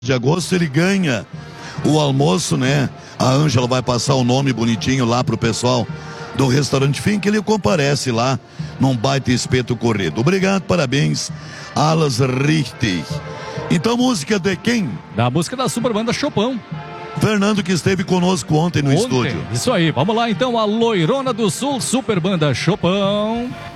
de agosto ele ganha o almoço, né? A Ângela vai passar o nome bonitinho lá pro pessoal do restaurante Fink, ele comparece lá num baita espeto corrido. Obrigado, parabéns, Alas Richter. Então, música de quem? Da música da Super Banda Chopão. Fernando, que esteve conosco ontem no estúdio. Isso aí, vamos lá então, a Loirona do Sul, Super Banda Chopão.